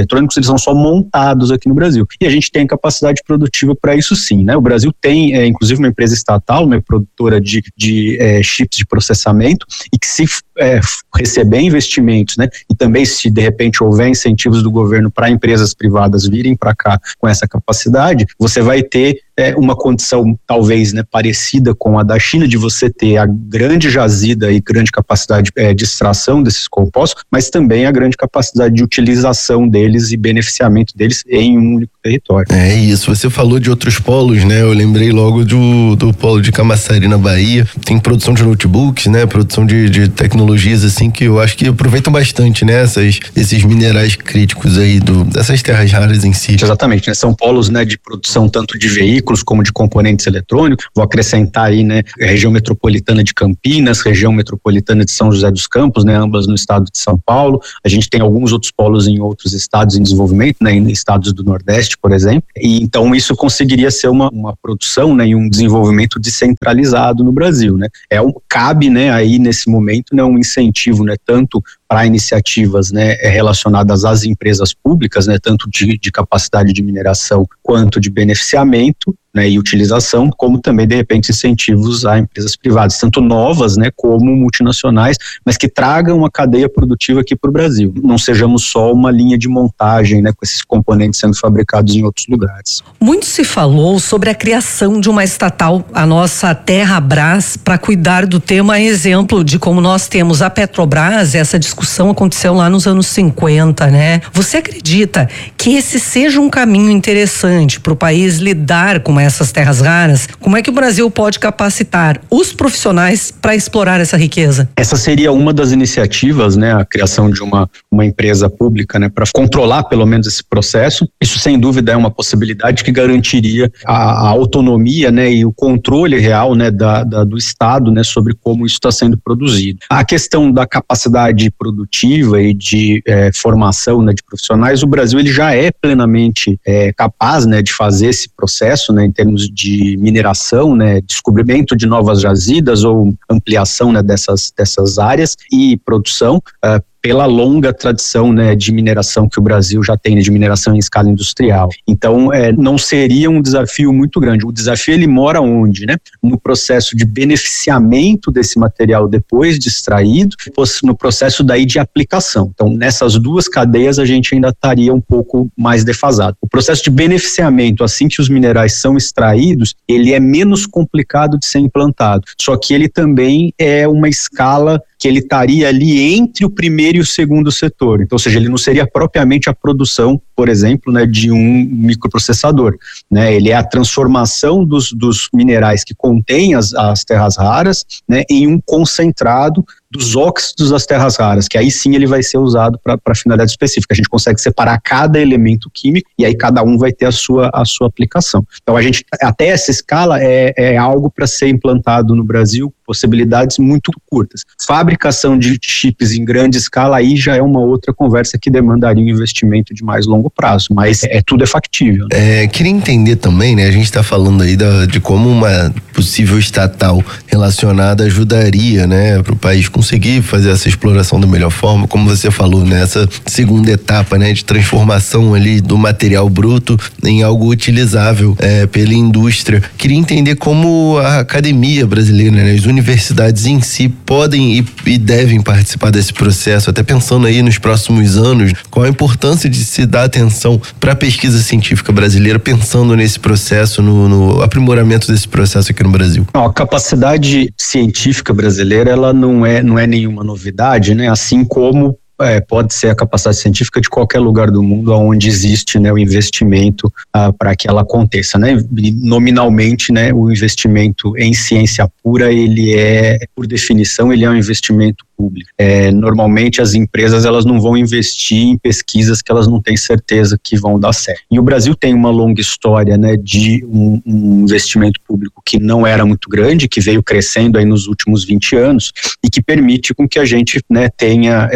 eletrônicos, eles são só montados aqui no Brasil. E a gente tem capacidade produtiva para isso sim, né? O Brasil tem, é, inclusive, uma empresa estatal, uma produtora de, de é, chips de processamento, e que se é, receber investimentos, né? E também se de repente houver incentivos do governo para empresas privadas virem para cá com essa capacidade, você vai ter é, uma condição talvez, né, parecida com a da China, de você ter a grande jazida e grande capacidade é, de extração desses compostos, mas também a grande capacidade de utilização deles e beneficiamento deles em um único território. É isso, você falou de outros polos, né? Eu lembrei logo do, do polo de Camaçari, na Bahia. Tem produção de notebooks, né? Produção de, de tecnologias assim que eu acho que aproveitam bastante, né? Essas, esses minerais críticos aí, do, dessas terras raras em si. Exatamente, né? São polos, né, de produção tanto de veículos como de componentes eletrônicos. Vou acrescentar aí, né, a região metropolitana de Campinas, região metropolitana de São José dos Campos, né, ambas no estado de São Paulo. A gente tem alguns outros polos em outros estados em desenvolvimento, né, em estados do Nordeste, por exemplo. E então isso conseguiria ser uma, uma produção, né, e um desenvolvimento descentralizado no Brasil, né. É um, cabe, né, aí nesse momento, né, um incentivo, né, tanto para iniciativas, né, relacionadas às empresas públicas, né, tanto de, de capacidade de mineração quanto de beneficiamento, né, e utilização, como também de repente incentivos a empresas privadas, tanto novas, né, como multinacionais, mas que tragam uma cadeia produtiva aqui para o Brasil. Não sejamos só uma linha de montagem, né, com esses componentes sendo fabricados em outros lugares. Muito se falou sobre a criação de uma estatal, a nossa Terrabras, para cuidar do tema, exemplo de como nós temos a Petrobras. Essa discussão aconteceu lá nos anos cinquenta, né? Você acredita que esse seja um caminho interessante para o país lidar com essas terras raras? Como é que o Brasil pode capacitar os profissionais para explorar essa riqueza? Essa seria uma das iniciativas, né? A criação de uma, uma empresa pública, né? Para controlar pelo menos esse processo. Isso sem dúvida é uma possibilidade que garantiria a, a autonomia, né? E o controle real, né? Da, da, do Estado, né? Sobre como isso está sendo produzido. A questão da capacidade produtiva e de é, formação, né? De profissionais, o Brasil ele já é plenamente é, capaz, né? De fazer esse processo, né? Em termos de mineração, né? Descobrimento de novas jazidas ou ampliação, né? Dessas, dessas áreas e produção, uh, pela longa tradição, né, de mineração que o Brasil já tem, né, de mineração em escala industrial. Então, é, não seria um desafio muito grande. O desafio, ele mora onde, né? No processo de beneficiamento desse material depois de extraído, no processo daí de aplicação. Então, nessas duas cadeias, a gente ainda estaria um pouco mais defasado. O processo de beneficiamento, assim que os minerais são extraídos, ele é menos complicado de ser implantado. Só que ele também é uma escala que ele estaria ali entre o primeiro e o segundo setor. Então, ou seja, ele não seria propriamente a produção, por exemplo, né, de um microprocessador, né? Ele é a transformação dos, dos minerais que contêm as, as terras raras, né, em um concentrado dos óxidos das terras raras, que aí sim ele vai ser usado para finalidade específica. A gente consegue separar cada elemento químico e aí cada um vai ter a sua, a sua aplicação. Então a gente, até essa escala é, é algo para ser implantado no Brasil, possibilidades muito curtas. Fabricação de chips em grande escala aí já é uma outra conversa que demandaria um investimento de mais longo prazo, mas é, tudo é factível. É, queria entender também, né, a gente está falando aí da, de como uma possível estatal relacionada ajudaria, né, para o país conseguir fazer essa exploração da melhor forma, como você falou, nessa né, segunda etapa, né, de transformação ali do material bruto em algo utilizável é, pela indústria. Queria entender como a academia brasileira, né, as universidades em si podem e, e devem participar desse processo, até pensando aí nos próximos anos, qual a importância de se dar atenção para a pesquisa científica brasileira, pensando nesse processo, no, no aprimoramento desse processo aqui no Brasil. A capacidade científica brasileira, ela não é, não é nenhuma novidade, né? Assim como É, pode ser a capacidade científica de qualquer lugar do mundo onde existe, né, o investimento ah, para que ela aconteça, né? Nominalmente, né, o investimento em ciência pura, ele é, por definição, ele é um investimento público. É, normalmente as empresas elas não vão investir em pesquisas que elas não têm certeza que vão dar certo. E o Brasil tem uma longa história, né, de um, um investimento público que não era muito grande, que veio crescendo aí nos últimos vinte anos e que permite com que a gente, né, tenha é, é,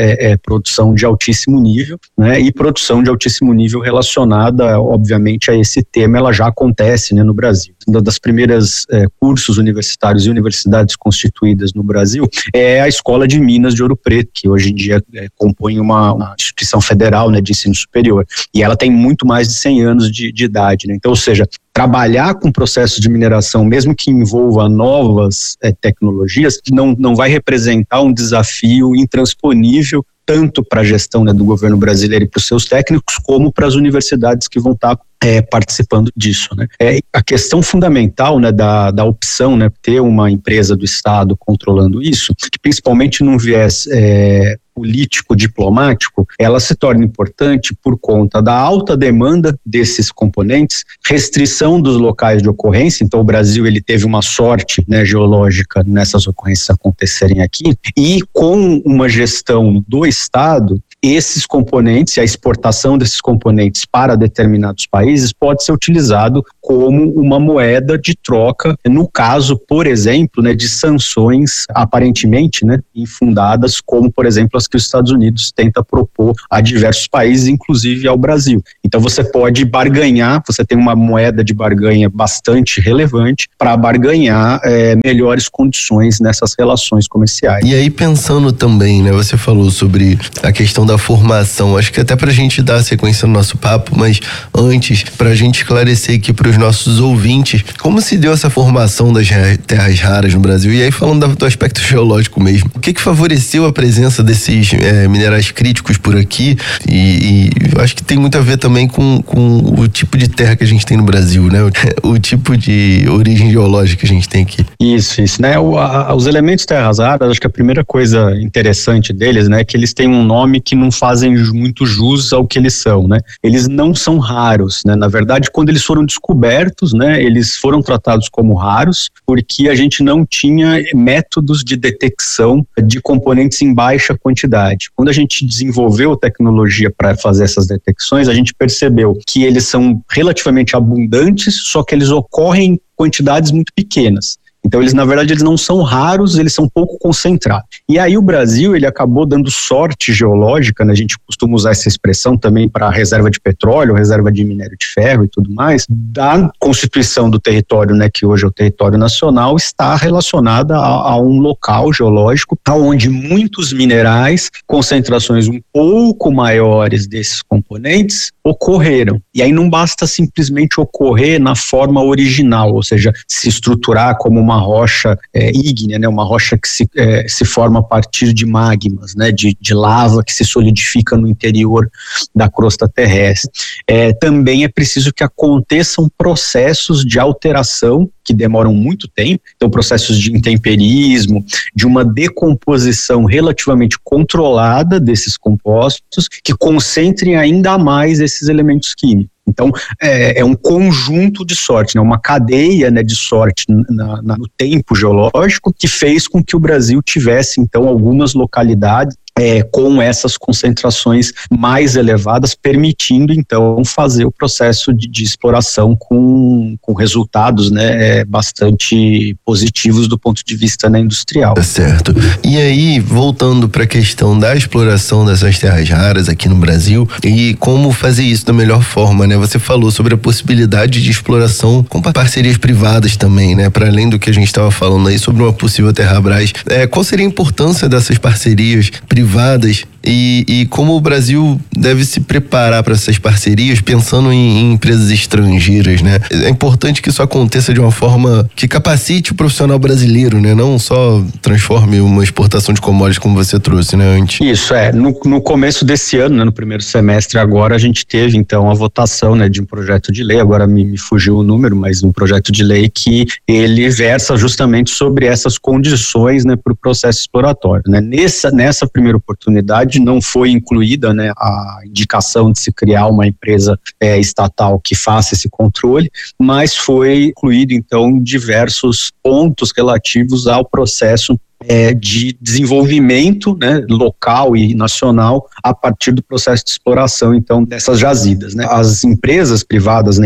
produção de altíssimo nível, né? E produção de altíssimo nível relacionada, obviamente, a esse tema, ela já acontece, né, no Brasil. Uma das primeiras é, cursos universitários e universidades constituídas no Brasil é a Escola de Minas de Ouro Preto, que hoje em dia é, compõe uma, uma instituição federal, né, de ensino superior. E ela tem muito mais de cem anos de, de idade, né? Então, ou seja, trabalhar com processos de mineração, mesmo que envolva novas é, tecnologias, não, não vai representar um desafio intransponível tanto para a gestão, né, do governo brasileiro e para os seus técnicos, como para as universidades que vão estar é, participando disso, né? É, a questão fundamental, né, da, da opção, né, ter uma empresa do Estado controlando isso, que principalmente num viés é, político-diplomático, ela se torna importante por conta da alta demanda desses componentes, restrição dos locais de ocorrência. Então o Brasil ele teve uma sorte, né, geológica nessas ocorrências acontecerem aqui, e com uma gestão do Estado, esses componentes, a exportação desses componentes para determinados países pode ser utilizado como uma moeda de troca, no caso, por exemplo, né, de sanções aparentemente, né, infundadas, como, por exemplo, as que os Estados Unidos tenta propor a diversos países, inclusive ao Brasil. Então você pode barganhar, você tem uma moeda de barganha bastante relevante para barganhar é, melhores condições nessas relações comerciais. E aí, pensando também, né, você falou sobre a questão da formação, acho que até pra gente dar sequência no nosso papo, mas antes, pra gente esclarecer aqui pros nossos ouvintes, como se deu essa formação das terras raras no Brasil, e aí falando do aspecto geológico mesmo, o que que favoreceu a presença desses é, minerais críticos por aqui, e, e acho que tem muito a ver também com, com o tipo de terra que a gente tem no Brasil, né, o, o tipo de origem geológica que a gente tem aqui. Isso, isso, né, o, a, os elementos terras raras, acho que a primeira coisa interessante deles, né, é que eles têm um nome que não fazem muito jus ao que eles são, né? Eles não são raros, né? Na verdade, quando eles foram descobertos, né, eles foram tratados como raros porque a gente não tinha métodos de detecção de componentes em baixa quantidade. Quando a gente desenvolveu tecnologia para fazer essas detecções, a gente percebeu que eles são relativamente abundantes, só que eles ocorrem em quantidades muito pequenas. Então eles, na verdade, eles não são raros, eles são pouco concentrados. E aí o Brasil, ele acabou dando sorte geológica, né? A gente costuma usar essa expressão também para reserva de petróleo, reserva de minério de ferro e tudo mais, da constituição do território, né, que hoje é o território nacional, está relacionada a, a um local geológico onde muitos minerais, concentrações um pouco maiores desses componentes, ocorreram. E aí não basta simplesmente ocorrer na forma original, ou seja, se estruturar como uma rocha é, ígnea, né, uma rocha que se, é, se forma a partir de magmas, né, de, de lava que se solidifica no interior da crosta terrestre. É, também é preciso que aconteçam processos de alteração que demoram muito tempo, então processos de intemperismo, de uma decomposição relativamente controlada desses compostos que concentrem ainda mais esses elementos químicos. Então, é, é um conjunto de sorte, né? Uma cadeia, né, de sorte na, na, no tempo geológico que fez com que o Brasil tivesse, então, algumas localidades É, com essas concentrações mais elevadas, permitindo então fazer o processo de, de exploração com, com resultados, né, é, bastante positivos do ponto de vista, né, industrial. Tá certo. E aí, voltando para a questão da exploração dessas terras raras aqui no Brasil e como fazer isso da melhor forma, né? Você falou sobre a possibilidade de exploração com parcerias privadas também, né? Para além do que a gente estava falando aí sobre uma possível Terrabras, é, qual seria a importância dessas parcerias privadas privadas e, e como o Brasil deve se preparar para essas parcerias pensando em, em empresas estrangeiras, né? É importante que isso aconteça de uma forma que capacite o profissional brasileiro, né? Não só transforme uma exportação de commodities como você trouxe, né, antes. Isso, é. No, no começo desse ano, né, no primeiro semestre agora, a gente teve então a votação, né, de um projeto de lei, agora me, me fugiu o número, mas um projeto de lei que ele versa justamente sobre essas condições, né, para o processo exploratório, né? Nessa, nessa primeira oportunidade não foi incluída, né, a indicação de se criar uma empresa é, estatal que faça esse controle, mas foi incluído então diversos pontos relativos ao processo É, de desenvolvimento, né, local e nacional a partir do processo de exploração então dessas jazidas, né? As empresas privadas, né, que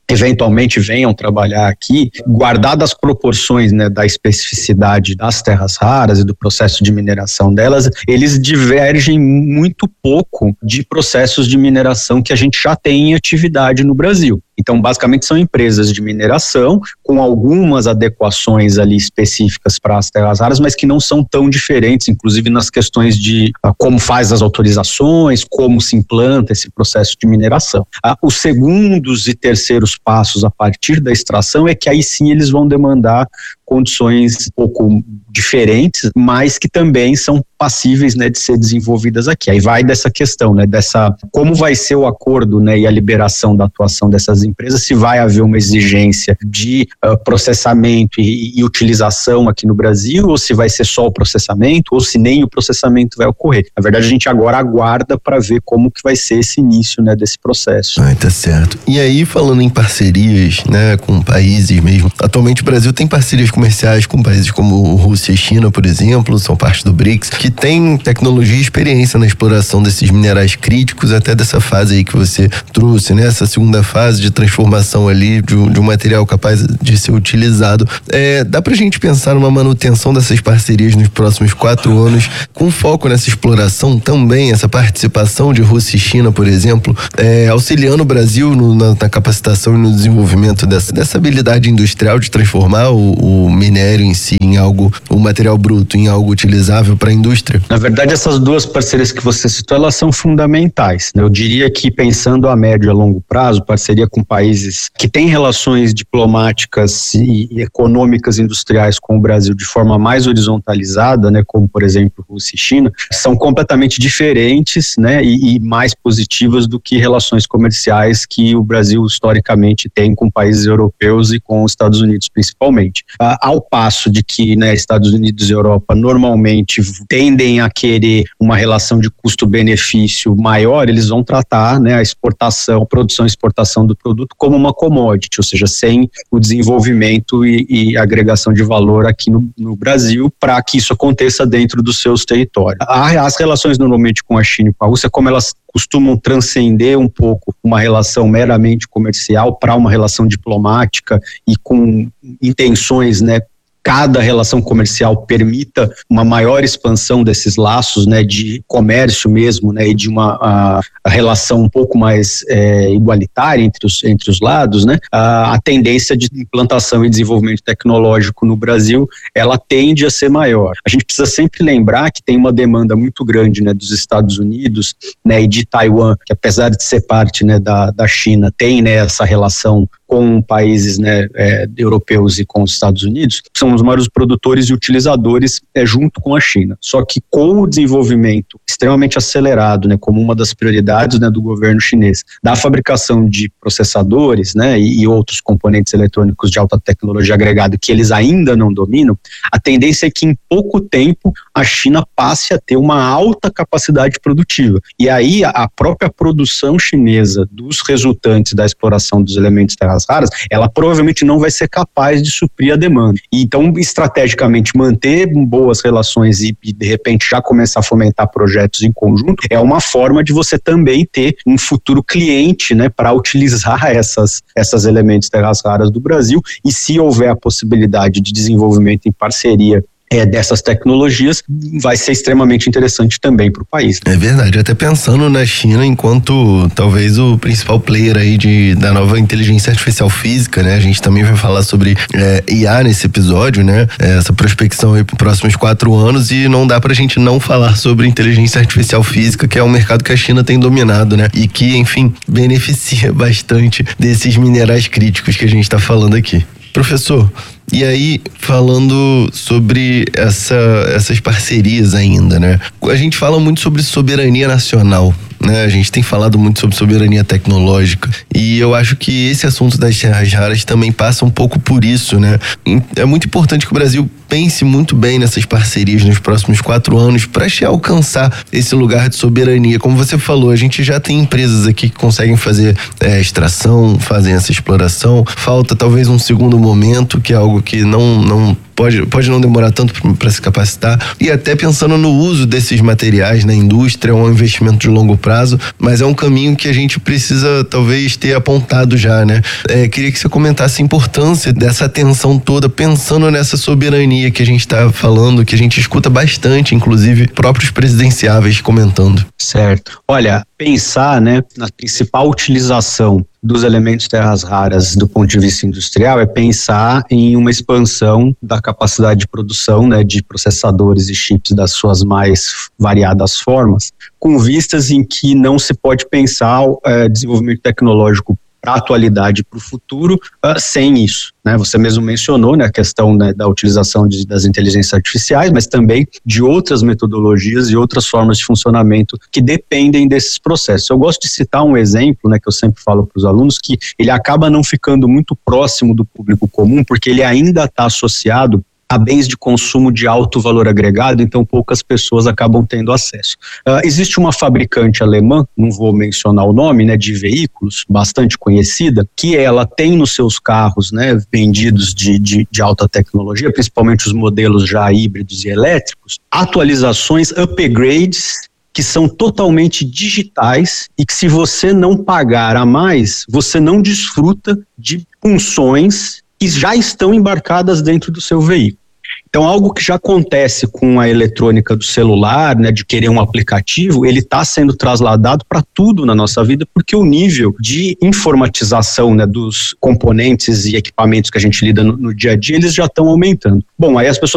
eventualmente venham trabalhar aqui, guardadas as proporções, né, da especificidade das terras raras e do processo de mineração delas, eles divergem muito pouco de processos de mineração que a gente já tem em atividade no Brasil. Então, basicamente, são empresas de mineração com algumas adequações ali específicas para as terras raras, mas que não são tão diferentes, inclusive nas questões de uh, como faz as autorizações, como se implanta esse processo de mineração. Uh, os segundos e terceiros passos a partir da extração é que aí sim eles vão demandar condições um pouco diferentes, mas que também são passíveis, né, de ser desenvolvidas aqui. Aí vai dessa questão, né, dessa como vai ser o acordo, né, e a liberação da atuação dessas empresas, se vai haver uma exigência de uh, processamento e, e utilização aqui no Brasil, ou se vai ser só o processamento, ou se nem o processamento vai ocorrer. Na verdade, a gente agora aguarda para ver como que vai ser esse início, né, desse processo. Ah, tá certo. E aí, falando em parcerias, né, com países mesmo, atualmente o Brasil tem parcerias comerciais com países como Rússia e China, por exemplo, são parte do BRICS, que tem tecnologia e experiência na exploração desses minerais críticos, até dessa fase aí que você trouxe, né? Essa segunda fase de transformação ali de um, de um material capaz de ser utilizado. É, dá pra gente pensar numa manutenção dessas parcerias nos próximos quatro anos, com foco nessa exploração também, essa participação de Rússia e China, por exemplo, é, auxiliando o Brasil no, na, na capacitação e no desenvolvimento dessa, dessa habilidade industrial de transformar o, o minério em si em algo, o material bruto em algo utilizável para a indústria? Na verdade, essas duas parcerias que você citou, elas são fundamentais, né? Eu diria que, pensando a médio e a longo prazo, parceria com países que têm relações diplomáticas e econômicas industriais com o Brasil de forma mais horizontalizada, né, como por exemplo Rússia e China, são completamente diferentes, né, e, e mais positivas do que relações comerciais que o Brasil historicamente tem com países europeus e com os Estados Unidos principalmente. Ah, ao passo de que, né, Estados Unidos e Europa normalmente tendem a querer uma relação de custo-benefício maior, eles vão tratar, né, a exportação, a produção e exportação do produto como uma commodity, ou seja, sem o desenvolvimento e, e agregação de valor aqui no, no Brasil, para que isso aconteça dentro dos seus territórios. As relações normalmente com a China e com a Rússia, como elas costumam transcender um pouco uma relação meramente comercial para uma relação diplomática e com intenções, né, cada relação comercial permita uma maior expansão desses laços, né, de comércio mesmo, né, e de uma a, a relação um pouco mais é, igualitária entre os, entre os lados, né, a, a tendência de implantação e desenvolvimento tecnológico no Brasil, ela tende a ser maior. A gente precisa sempre lembrar que tem uma demanda muito grande, né, dos Estados Unidos, né, e de Taiwan, que apesar de ser parte, né, da, da China, tem, né, essa relação com países, né, é, europeus e com os Estados Unidos, são os maiores produtores e utilizadores é, junto com a China. Só que com o desenvolvimento extremamente acelerado, né, como uma das prioridades, né, do governo chinês, da fabricação de processadores, né, e, e outros componentes eletrônicos de alta tecnologia agregada que eles ainda não dominam, a tendência é que em pouco tempo a China passe a ter uma alta capacidade produtiva. E aí a, a própria produção chinesa dos resultantes da exploração dos elementos terra raras, ela provavelmente não vai ser capaz de suprir a demanda. E então, estrategicamente, manter boas relações e, e, de repente, já começar a fomentar projetos em conjunto é uma forma de você também ter um futuro cliente, né, para utilizar essas, essas elementos terras raras do Brasil, e se houver a possibilidade de desenvolvimento em parceria É, dessas tecnologias, vai ser extremamente interessante também para o país. É verdade, até pensando na China enquanto talvez o principal player aí de, da nova inteligência artificial física, né? A gente também vai falar sobre é, I A nesse episódio, né? É, essa prospecção aí para os próximos quatro anos, e não dá pra gente não falar sobre inteligência artificial física, que é um mercado que a China tem dominado, né? E que, enfim, beneficia bastante desses minerais críticos que a gente está falando aqui. Professor, e aí, falando sobre essa, essas parcerias ainda, né? A gente fala muito sobre soberania nacional, né? A gente tem falado muito sobre soberania tecnológica, e eu acho que esse assunto das terras raras também passa um pouco por isso, né? É muito importante que o Brasil pense muito bem nessas parcerias nos próximos quatro anos para alcançar esse lugar de soberania. Como você falou, a gente já tem empresas aqui que conseguem fazer é, extração, fazem essa exploração. Falta talvez um segundo momento, que é algo que não, não pode, pode não demorar tanto para se capacitar, e até pensando no uso desses materiais na indústria, é um investimento de longo prazo, mas é um caminho que a gente precisa talvez ter apontado já, né? É, queria que você comentasse a importância dessa atenção toda, pensando nessa soberania que a gente está falando, que a gente escuta bastante, inclusive próprios presidenciáveis comentando. Certo. Olha, pensar, né, na principal utilização dos elementos terras raras do ponto de vista industrial é pensar em uma expansão da capacidade de produção, né, de processadores e chips das suas mais variadas formas, com vistas em que não se pode pensar é, desenvolvimento tecnológico para a atualidade e para o futuro uh, sem isso, né? Você mesmo mencionou, né, a questão, né, da utilização de, das inteligências artificiais, mas também de outras metodologias e outras formas de funcionamento que dependem desses processos. Eu gosto de citar um exemplo, né, que eu sempre falo para os alunos, que ele acaba não ficando muito próximo do público comum, porque ele ainda está associado a bens de consumo de alto valor agregado, então poucas pessoas acabam tendo acesso. Uh, existe uma fabricante alemã, não vou mencionar o nome, né, de veículos, bastante conhecida, que ela tem nos seus carros, né, vendidos de, de, de alta tecnologia, principalmente os modelos já híbridos e elétricos, atualizações, upgrades, que são totalmente digitais e que, se você não pagar a mais, você não desfruta de funções que já estão embarcadas dentro do seu veículo. Então, algo que já acontece com a eletrônica do celular, né, de querer um aplicativo, ele está sendo trasladado para tudo na nossa vida, porque o nível de informatização, né, dos componentes e equipamentos que a gente lida no, no dia a dia, eles já estão aumentando. Bom, aí as pessoas